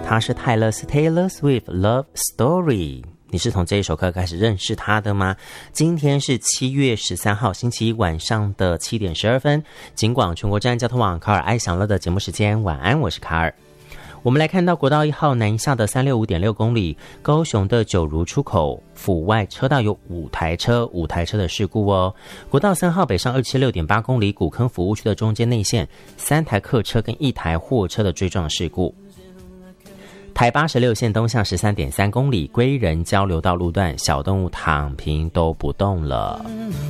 他是泰勒斯 Taylor Swift Love Story。你是从这一首歌开始认识他的吗？今天是7月13号星期一晚上的7点12分，警广全国治安交通网卡尔爱享乐的节目时间，晚安，我是卡尔。我们来看到国道1号南一下的365.6公里，高雄的九如出口府外车道有5台车的事故哦。国道3号北上276.8公里，古坑服务区的中间内线3台客车跟1台货车的追撞事故。台86线东向13.3公里，归仁交流道路段小动物躺平都不动了。